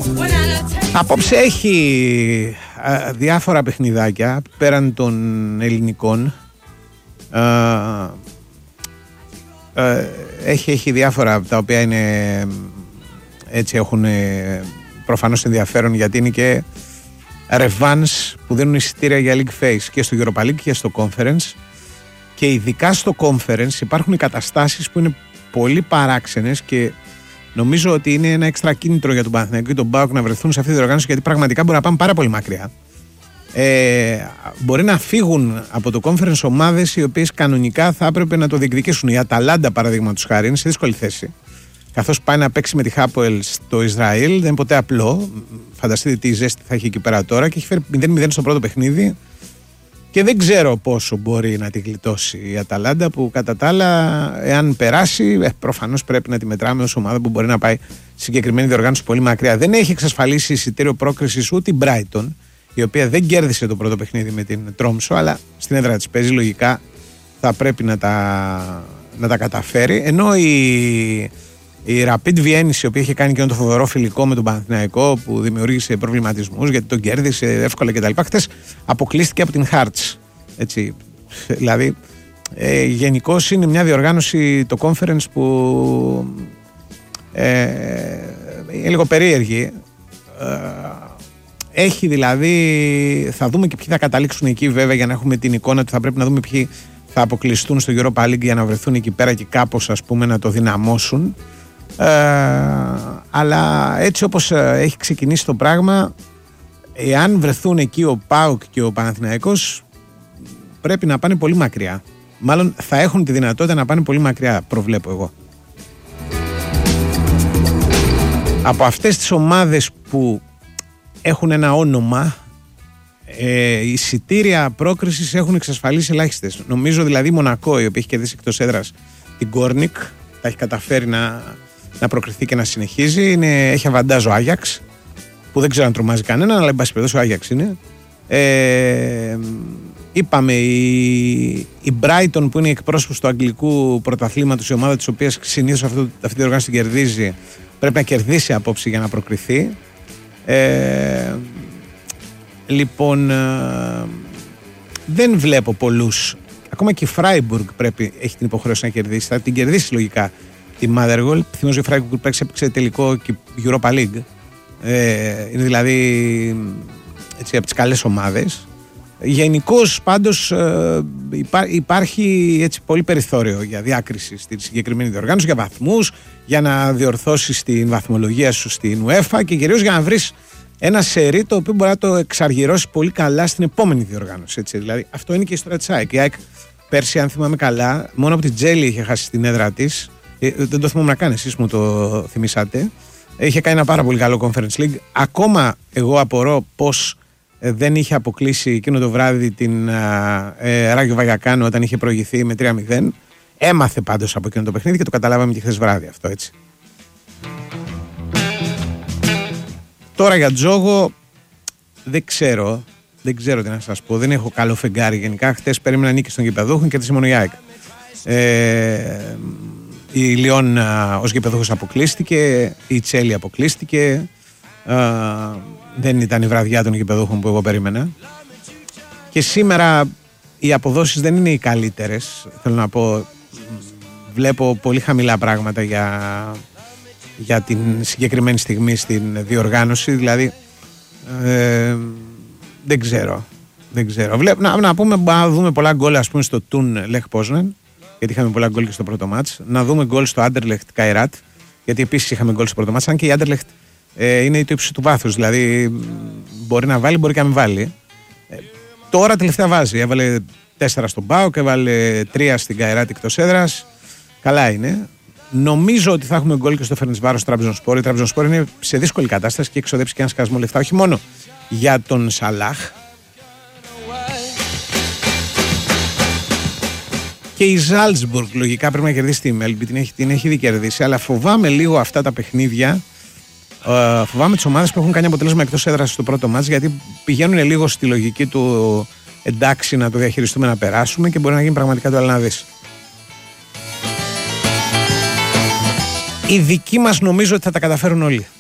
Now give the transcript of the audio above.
Απόψε έχει διάφορα παιχνιδάκια πέραν των ελληνικών. Έχει διάφορα τα οποία είναι έτσι, έχουν προφανώς ενδιαφέρον, γιατί είναι και revans που δίνουν εισιτήρια για League Phase και στο Europa League και στο Conference, και ειδικά στο Conference υπάρχουν καταστάσεις που είναι πολύ παράξενες και νομίζω ότι είναι ένα έξτρα κίνητρο για τον Παναθηναϊκό και τον ΠΑΟΚ να βρεθούν σε αυτή τη διοργάνωση, γιατί πραγματικά μπορεί να πάμε πάρα πολύ μακριά. Μπορεί να φύγουν από το Conference ομάδες οι οποίες κανονικά θα έπρεπε να το διεκδικήσουν. Η Αταλάντα, παραδείγματος χάρη, είναι σε δύσκολη θέση, καθώς πάει να παίξει με τη Χάποελ στο Ισραήλ. Δεν είναι ποτέ απλό. Φανταστείτε τι ζέστη θα έχει εκεί πέρα τώρα, και έχει φέρει 0-0 στο πρώτο παιχνίδι και δεν ξέρω πόσο μπορεί να τη γλιτώσει η Αταλάντα, που κατά τα άλλα, εάν περάσει, προφανώς πρέπει να τη μετράμε ως ομάδα που μπορεί να πάει συγκεκριμένη διοργάνωση πολύ μακριά. Δεν έχει εξασφαλίσει εισιτήριο πρόκρισης ούτε η Brighton, η οποία δεν κέρδισε το πρώτο παιχνίδι με την Τρόμσο, αλλά στην έδρα της παίζει, λογικά θα πρέπει να τα καταφέρει. Ενώ η Rapid Vienna, η οποία είχε κάνει και το φοβερό φιλικό με τον Παναθηναϊκό που δημιούργησε προβληματισμούς γιατί τον κέρδισε εύκολα κτλ., χθες αποκλείστηκε από την Hearts. Έτσι. Δηλαδή, γενικώς είναι μια διοργάνωση, το Conference, που είναι λίγο περίεργη. Έχει δηλαδή, θα δούμε και ποιοι θα καταλήξουν εκεί, βέβαια, για να έχουμε την εικόνα ότι θα πρέπει να δούμε ποιοι θα αποκλειστούν στο Europa League για να βρεθούν εκεί πέρα και κάπως, ας πούμε, να το δυναμώσουν. Αλλά έτσι όπως έχει ξεκινήσει το πράγμα, εάν βρεθούν εκεί ο ΠΑΟΚ και ο Παναθηναϊκός, πρέπει να πάνε πολύ μακριά. Μάλλον θα έχουν τη δυνατότητα να πάνε πολύ μακριά, προβλέπω εγώ. Από αυτές τις ομάδες που έχουν ένα όνομα, εισιτήρια πρόκρισης έχουν εξασφαλίσει ελάχιστες. Νομίζω δηλαδή η Μονακό, η οποία έχει κερδίσει εκτός έδρας την Κόρνικ, θα έχει καταφέρει να προκριθεί και να συνεχίζει. Έχει αβαντάζ ο Άγιαξ, που δεν ξέρω αν τρομάζει κανέναν, αλλά εν πάση περιπτώσει ο Άγιαξ είναι. Είπαμε η Brighton, που είναι η εκπρόσωπος του αγγλικού πρωταθλήματος, η ομάδα της οποίας συνήθως αυτή τη οργάνωση την κερδίζει, πρέπει να κερδίσει απόψε για να προκριθεί. Λοιπόν, δεν βλέπω πολλούς. Ακόμα και η Φράιμπουργκ έχει την υποχρέωση να κερδίσει. Θα την κερδίσει λογικά τη Motherwell. Θυμίζω η Φράιμπουργκ έπαιξε τελικό και Europa League. Είναι δηλαδή έτσι, από τις καλές ομάδες. Γενικώς πάντως υπάρχει έτσι πολύ περιθώριο για διάκριση στη συγκεκριμένη διοργάνωση, για βαθμούς, για να διορθώσεις την βαθμολογία σου στην UEFA και κυρίως για να βρεις ένα σερί το οποίο μπορεί να το εξαργυρώσει πολύ καλά στην επόμενη διοργάνωση. Έτσι. Δηλαδή, αυτό είναι και η ιστορία της ΑΕΚ. Η ΑΕΚ πέρσι, αν θυμάμαι καλά, μόνο από την Τζέλη είχε χάσει την έδρα της. Δεν το θυμόμουν να κάνει, εσείς μου το θυμήσατε. Είχε κάνει ένα πάρα πολύ καλό Conference League. Ακόμα εγώ απορώ πώς δεν είχε αποκλείσει εκείνο το βράδυ την Ράγιο Βαγιακάνο όταν είχε προηγηθεί με 3-0. Έμαθε πάντως από εκείνο το παιχνίδι και το καταλάβαμε και χθες βράδυ αυτό, έτσι. Τώρα για Τζόγο δεν ξέρω τι να σας πω. Δεν έχω καλό φεγγάρι γενικά. Χθες περίμενα νίκη στον γηπεδούχο και τη μόνο η ΑΕΚ. Η Λιόν ως γηπεδούχος αποκλείστηκε, η Τσέλη αποκλείστηκε. Δεν ήταν η βραδιά των γηπεδούχων που εγώ περίμενα. Και σήμερα οι αποδόσεις δεν είναι οι καλύτερες. Θέλω να πω, βλέπω πολύ χαμηλά πράγματα για την συγκεκριμένη στιγμή στην διοργάνωση. Δηλαδή δεν ξέρω. Να πούμε, να δούμε πολλά γκολ, ας πούμε, στο Τουν Λεχ Πόσναν, γιατί είχαμε πολλά γκολ και στο πρώτο μάτς. Να δούμε γκολ στο Άντερλεχτ Καϊράτ, γιατί επίσης είχαμε γκολ στο πρώτο μάτς. Αν και η Άντερλεχτ είναι το ύψος του βάθους, δηλαδή μπορεί να βάλει, μπορεί και να μην βάλει. Τώρα τελευταία βάζει. Έβαλε 4 στον ΠΑΟΚ, έβαλε 3 στην Καϊράτ εκτός έδρας. Καλά είναι. Νομίζω ότι θα έχουμε γκολ και στο Φερεντσβάρος Τραμπζονσπόρ. Η Τραμπζονσπόρ είναι σε δύσκολη κατάσταση και εξοδέψει και ένα σκασμό λεφτά, όχι μόνο για τον Σαλάχ. Και η Ζάλτσμπουργκ λογικά πρέπει να κερδίσει τη Μέλμπι, την έχει ήδη κερδίσει, αλλά φοβάμαι λίγο αυτά τα παιχνίδια. Φοβάμαι τις ομάδες που έχουν κάνει αποτέλεσμα εκτός έδρας στο πρώτο μάτς, γιατί πηγαίνουν λίγο στη λογική του εντάξει να το διαχειριστούμε, να περάσουμε, και μπορεί να γίνει πραγματικά το άλλο να δεις. Οι δικοί μας νομίζω ότι θα τα καταφέρουν όλοι.